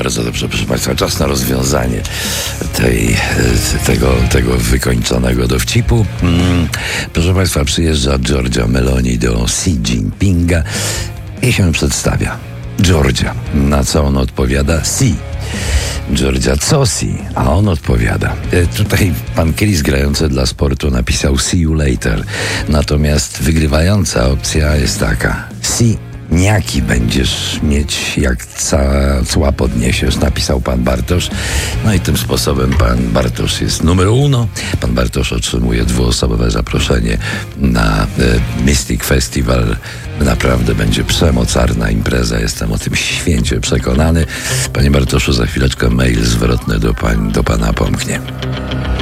bardzo dobrze, proszę Państwa. Czas na rozwiązanie tego wykończonego dowcipu. Proszę Państwa, przyjeżdża Giorgia Meloni do Xi Jinpinga i się przedstawia. Giorgia, na co on odpowiada? Si. Giorgia, co si? A on odpowiada. Tutaj pan Chris, grający dla sportu, napisał see you later. Natomiast wygrywająca opcja jest taka. Si. Niaki będziesz mieć, jak cła podniesiesz, napisał pan Bartosz. No i tym sposobem pan Bartosz jest numer 1. Pan Bartosz otrzymuje 2-osobowe zaproszenie na Mystic Festival. Naprawdę będzie przemocarna impreza, jestem o tym święcie przekonany. Panie Bartoszu, za chwileczkę mail zwrotny do pana pomknie.